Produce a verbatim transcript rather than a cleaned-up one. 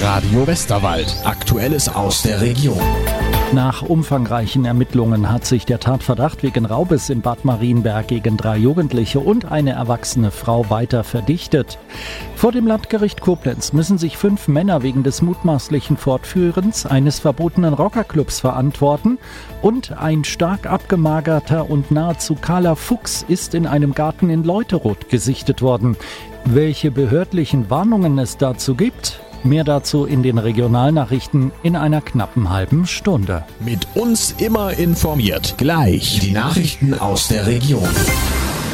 Radio Westerwald. Aktuelles aus der Region. Nach umfangreichen Ermittlungen hat sich der Tatverdacht wegen Raubes in Bad Marienberg gegen drei Jugendliche und eine erwachsene Frau weiter verdichtet. Vor dem Landgericht Koblenz müssen sich fünf Männer wegen des mutmaßlichen Fortführens eines verbotenen Rockerclubs verantworten und ein stark abgemagerter und nahezu kahler Fuchs ist in einem Garten in Leuteroth gesichtet worden. Welche behördlichen Warnungen es dazu gibt? Mehr dazu in den Regionalnachrichten in einer knappen halben Stunde. Mit uns immer informiert. Gleich die Nachrichten aus der Region.